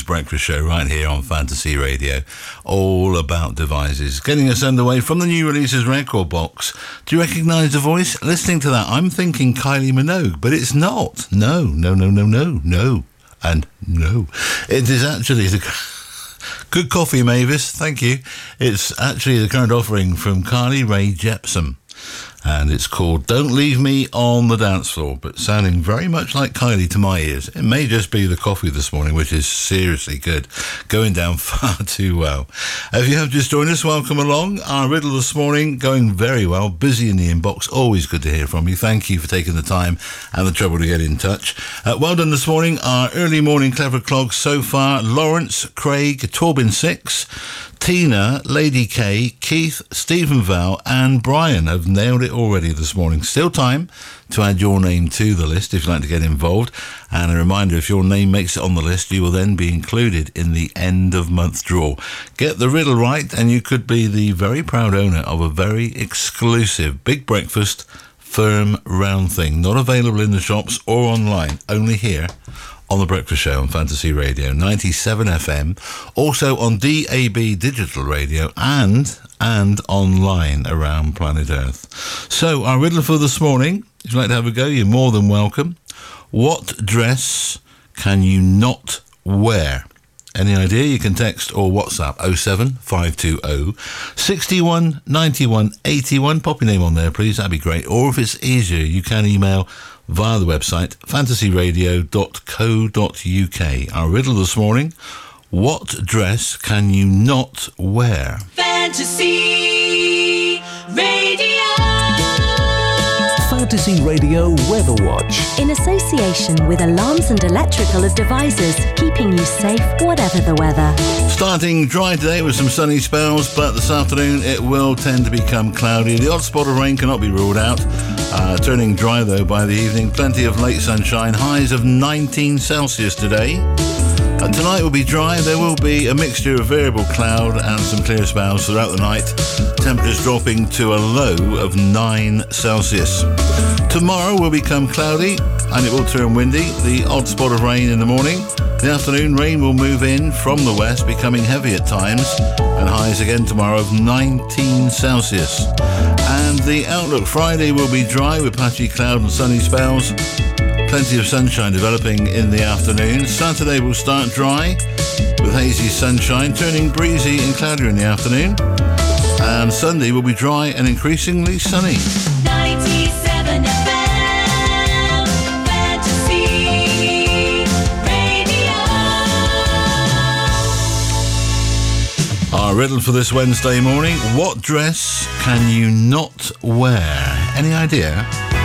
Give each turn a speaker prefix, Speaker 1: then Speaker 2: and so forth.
Speaker 1: breakfast show right here on Fantasy Radio, all about devices. Getting us underway from the new releases record box. Do you recognise the voice? Listening to that, I'm thinking Kylie Minogue, but it's not. No. And no. It is actually the... Good coffee, Mavis, thank you. It's actually the current offering from Carly Rae Jepsen. And it's called Don't Leave Me on the Dance Floor, but sounding very much like Kylie to my ears. It may just be the coffee this morning, which is seriously good. Going down far too well. If you have just joined us, welcome along. Our riddle this morning going very well. Busy in the inbox. Always good to hear from you. Thank you for taking the time and the trouble to get in touch. Well done this morning. Our early morning clever clogs so far. Lawrence, Craig, Torbin 6, Tina, Lady K, Keith, Stephen Val and Brian have nailed it already this morning. Still time to add your name to the list if you'd like to get involved. And a reminder, if your name makes it on the list, you will then be included in the end of month draw. Get the riddle right and you could be the very proud owner of a very exclusive Big Breakfast firm round thing. Not available in the shops or online, only here on The Breakfast Show on Fantasy Radio 97 FM, also on DAB digital radio and online around planet Earth. So our riddle for this morning, if you'd like to have a go, you're more than welcome. What dress can you not wear? Any idea? You can text or WhatsApp 07520 61 91 81. Pop your name on there, please. That'd be great. Or if it's easier, you can email via the website fantasyradio.co.uk. Our riddle this morning: what dress can you not wear?
Speaker 2: Fantasy Radio.
Speaker 3: Fantasy Radio Weather Watch.
Speaker 4: In association with Alarms and Electrical Devices, keeping you safe whatever the weather.
Speaker 1: Starting dry today with some sunny spells, but this afternoon it will tend to become cloudy. The odd spot of rain cannot be ruled out. Turning dry though by the evening. Plenty of late sunshine. Highs of 19 Celsius today. Tonight will be dry. There will be a mixture of variable cloud and some clear spells throughout the night. Temperatures dropping to a low of 9 Celsius. Tomorrow will become cloudy and it will turn windy. The odd spot of rain in the morning. The afternoon rain will move in from the west, becoming heavy at times, and highs again tomorrow of 19 Celsius. And the outlook Friday will be dry with patchy cloud and sunny spells. Plenty of sunshine developing in the afternoon. Saturday will start dry with hazy sunshine, turning breezy and cloudier in the afternoon. And Sunday will be dry and increasingly sunny.
Speaker 2: 97 FM, Fantasy Radio.
Speaker 1: Our riddle for this Wednesday morning: what dress can you not wear? Any idea?